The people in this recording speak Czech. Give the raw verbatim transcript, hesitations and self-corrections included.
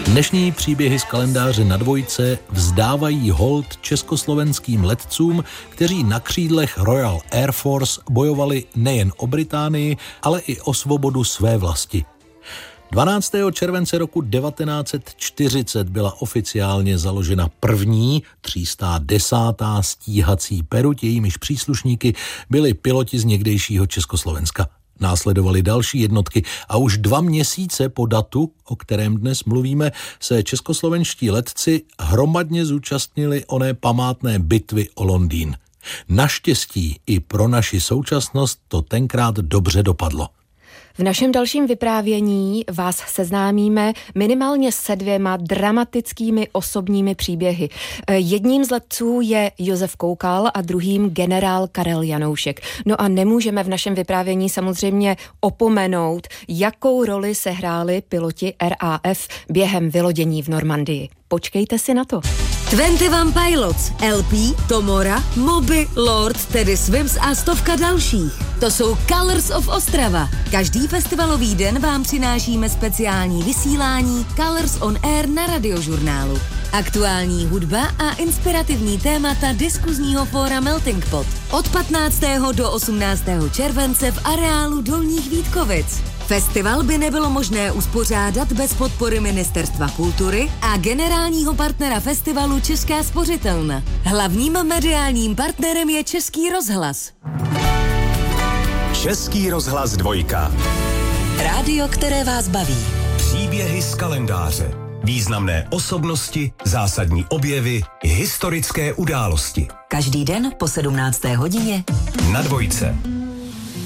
Dnešní příběhy z kalendáře na dvojce vzdávají hold československým letcům, kteří na křídlech Royal Air Force bojovali nejen o Británii, ale i o svobodu své vlasti. dvanáctého července roku devatenáct set čtyřicet byla oficiálně založena první tři sta desátá stíhací peruť, jejímiž příslušníky byli piloti z někdejšího Československa. Následovaly další jednotky a už dva měsíce po datu, o kterém dnes mluvíme, se českoslovenští letci hromadně zúčastnili oné památné bitvy o Londýn. Naštěstí i pro naši současnost to tenkrát dobře dopadlo. V našem dalším vyprávění vás seznámíme minimálně se dvěma dramatickými osobními příběhy. Jedním z letců je Josef Koukal a druhým generál Karel Janoušek. No a nemůžeme v našem vyprávění samozřejmě opomenout, jakou roli sehráli piloti R A F během vylodění v Normandii. Počkejte si na to. dvacet jedna Pilots, L P, Tomora, Moby, Lord, Teddy Swims a stovka dalších. To jsou Colors of Ostrava. Každý festivalový den vám přinášíme speciální vysílání Colors on Air na Radiožurnálu. Aktuální hudba a inspirativní témata diskuzního fóra Melting Pot. Od patnáctého do osmnáctého července v areálu Dolních Vítkovic. Festival by nebylo možné uspořádat bez podpory Ministerstva kultury a generálního partnera festivalu Česká spořitelna. Hlavním mediálním partnerem je Český rozhlas. Český rozhlas dvojka. Rádio, které vás baví. Příběhy z kalendáře. Významné osobnosti, zásadní objevy, historické události. Každý den po sedmnácté hodině na dvojce.